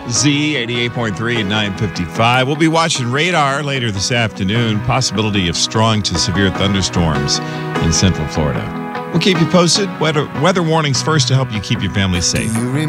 Z 88.3 at 9:55. We'll be watching radar later this afternoon. Possibility of strong to severe thunderstorms in Central Florida. We'll keep you posted. Weather warnings first to help you keep your family safe.